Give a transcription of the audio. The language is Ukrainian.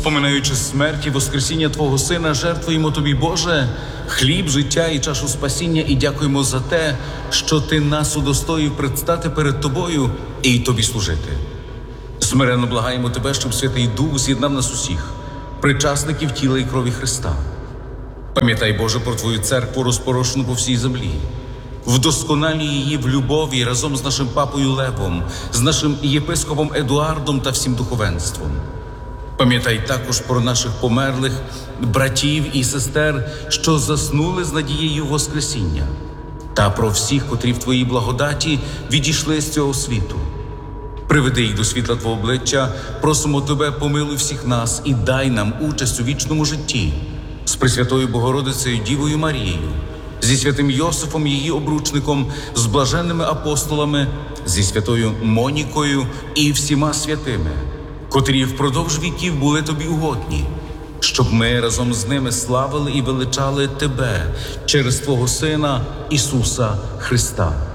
споминаючи смерть і воскресіння Твого Сина, жертвуємо Тобі, Боже, хліб, життя і чашу спасіння, і дякуємо за те, що Ти нас удостоїв предстати перед Тобою і Тобі служити. Смиренно благаємо Тебе, щоб Святий Дух з'єднав нас усіх, причасників тіла і крові Христа. Пам'ятай, Боже, про Твою церкву, розпорошену по всій землі. Вдосконалюй її в любові разом з нашим папою Левом, з нашим єпископом Едуардом та всім духовенством. Пам'ятай також про наших померлих братів і сестер, що заснули з надією Воскресіння, та про всіх, котрі в Твоїй благодаті відійшли з цього світу. Приведи їх до світла Твого обличчя, просимо Тебе, помилуй всіх нас і дай нам участь у вічному житті з Пресвятою Богородицею Дівою Марією, зі святим Йосифом, її обручником, з блаженними апостолами, зі святою Монікою і всіма святими, котрі впродовж віків були Тобі угодні, щоб ми разом з ними славили і величали Тебе через Твого Сина Ісуса Христа.